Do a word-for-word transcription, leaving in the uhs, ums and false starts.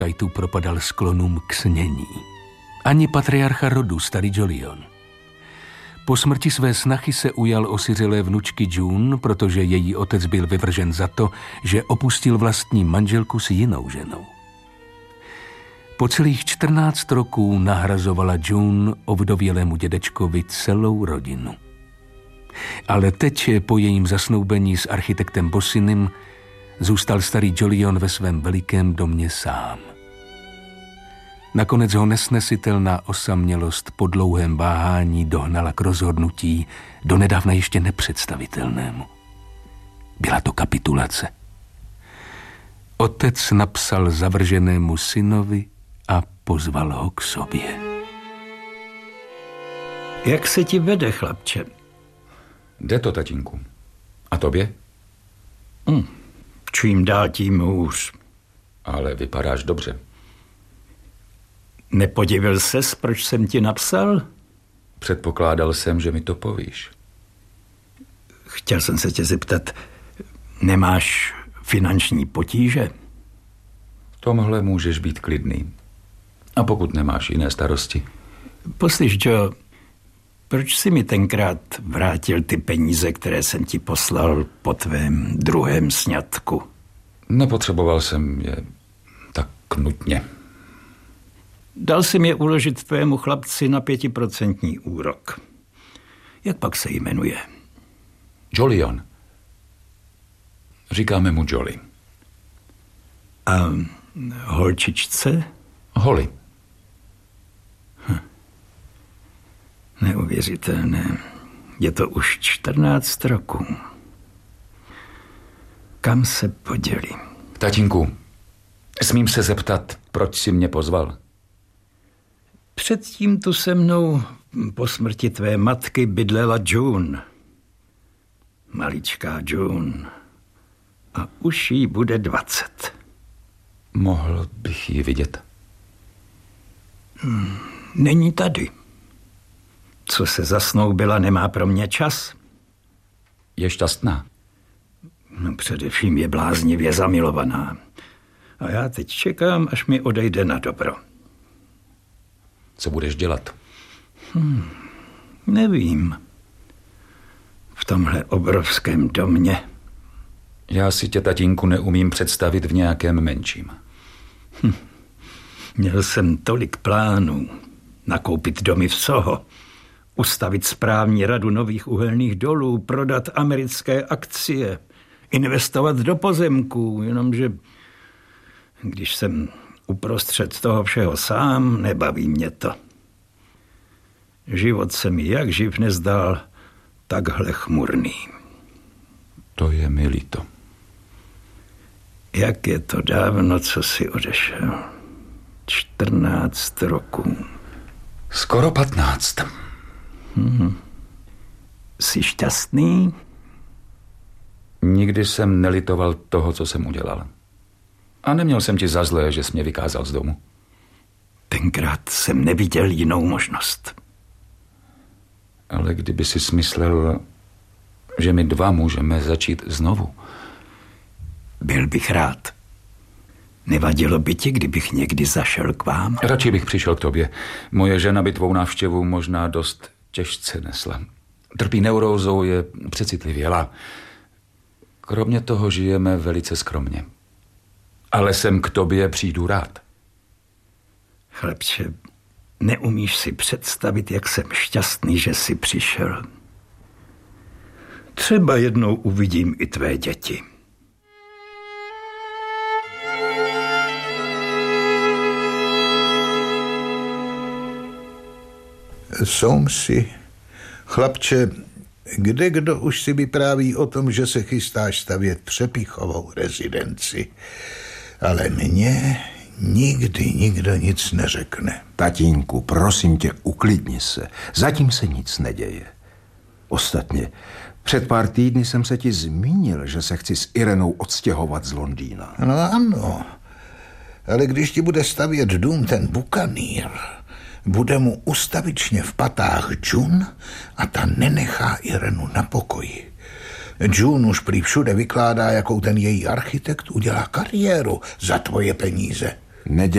Kajtu propadal sklonům k snění. Ani patriarcha rodu, starý Jolion. Po smrti své snachy se ujal osiřelé vnučky June, protože její otec byl vyvržen za to, že opustil vlastní manželku s jinou ženou. Po celých čtrnáct roků nahrazovala June ovdovělému dědečkovi celou rodinu. Ale teď, po jejím zasnoubení s architektem Bossinem, zůstal starý Jolion ve svém velikém domě sám. Nakonec ho nesnesitelná osamělost po dlouhém váhání dohnala k rozhodnutí donedávna ještě nepředstavitelnému. Byla to kapitulace. Otec napsal zavrženému synovi a pozval ho k sobě. Jak se ti vede, chlapče? Jde to, tatínku. A tobě? Hm, čím dál tím hůř. Ale vypadáš dobře. Nepodivil ses, proč jsem ti napsal? Předpokládal jsem, že mi to povíš. Chtěl jsem se tě zeptat, nemáš finanční potíže? V tomhle můžeš být klidný. A pokud nemáš jiné starosti? Poslyš, Joe, proč jsi mi tenkrát vrátil ty peníze, které jsem ti poslal po tvém druhém sňatku? Nepotřeboval jsem je tak nutně. Dal jsem je uložit tvému chlapci na pětiprocentní úrok. Jak pak se jmenuje? Jolion. Říkáme mu Jolly. A holčičce? Holly. Hm. Neuvěřitelné. Je to už čtrnáct roků. Kam se poděli? Tatínku, smím se zeptat, proč jsi mě pozval? Předtím tu se mnou po smrti tvé matky bydlela June. Maličká June. A už jí bude dvacet. Mohl bych ji vidět? Hmm, není tady. Co se zasnoubila, nemá pro mě čas. Je šťastná? No, především je bláznivě zamilovaná. A já teď čekám, až mi odejde na dobro. Co budeš dělat? Hmm, nevím. V tomhle obrovském domě. Já si tě, tatínku, neumím představit v nějakém menším. Hm. Měl jsem tolik plánů. Nakoupit domy v Soho, ustavit správní radu nových uhelných dolů, prodat americké akcie, investovat do pozemků, jenomže když jsem uprostřed toho všeho sám, nebaví mě to. Život se mi jak živ nezdál takhle chmurný. To je mi líto. Jak je to dávno, co jsi odešel? čtrnáct roků. Skoro patnáct. Hmm. Jsi šťastný? Nikdy jsem nelitoval toho, co jsem udělal. A neměl jsem ti za zlé, že jsi mě vykázal z domu. Tenkrát jsem neviděl jinou možnost. Ale kdyby si smyslel, že my dva můžeme začít znovu. Byl bych rád. Nevadilo by ti, kdybych někdy zašel k vám? Radši bych přišel k tobě. Moje žena by tvou návštěvu možná dost těžce nesla. Trpí neurózou, je přecitlivěla. Kromě toho žijeme velice skromně. Ale sem k tobě přijdu rád. Chlapče, neumíš si představit, jak jsem šťastný, že jsi přišel. Třeba jednou uvidím i tvé děti. Soumsi, chlapče, kde kdo už si vypráví o tom, že se chystáš stavět přepichovou rezidenci. Ale mně nikdy nikdo nic neřekne. Tatínku, prosím tě, uklidni se. Zatím se nic neděje. Ostatně, před pár týdny jsem se ti zmínil, že se chci s Irenou odstěhovat z Londýna. No ano, ale když ti bude stavět dům ten bukanýr, bude mu ustavičně v patách June a ta nenechá Irenu na pokoji. June už prý všude vykládá, jakou ten její architekt udělá kariéru za tvoje peníze. Nedělej